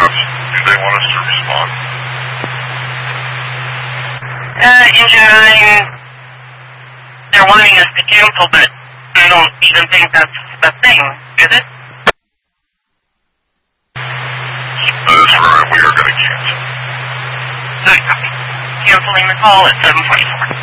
Do they want us to respond? Engineering, they're wanting us to cancel, but I don't even think that's the thing, is it? That is correct. We are going to cancel. Nice copy. Canceling the call at 7:44.